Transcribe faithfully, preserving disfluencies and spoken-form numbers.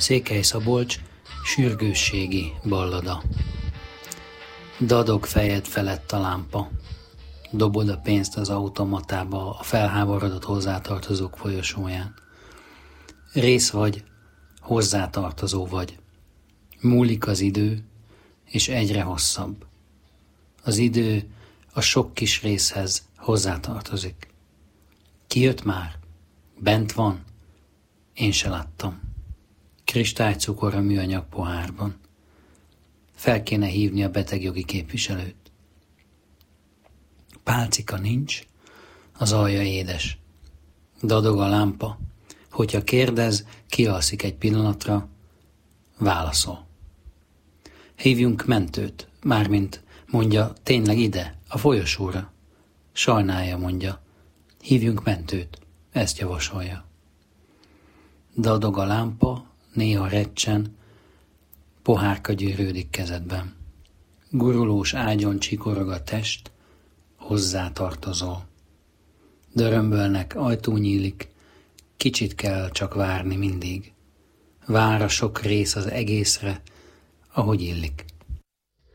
Székely Szabolcs sürgősségi ballada. Dadog fejed felett a lámpa. Dobod a pénzt az automatába a felháborodott hozzátartozók folyosóján. Rész vagy, hozzátartozó vagy. Múlik az idő, és egyre hosszabb. Az idő a sok kis részhez hozzátartozik. Ki jött már? Bent van? Én se láttam. Kristálycukor a műanyag pohárban. Fel kéne hívni a betegjogi képviselőt. Pálcika nincs, az alja édes. Dadog a lámpa, hogyha kérdez, kialszik egy pillanatra, válaszol. Hívjunk mentőt, mármint mondja, tényleg ide, a folyosóra. Sajnálja, mondja, hívjunk mentőt, ezt javasolja. Dadog a lámpa, néha recsen, pohárka gyűrődik kezedben. Gurulós ágyon csikorog a test, hozzátartozol. Dörömbölnek, ajtó nyílik, kicsit kell csak várni mindig. Vár a sok rész az egészre, ahogy illik.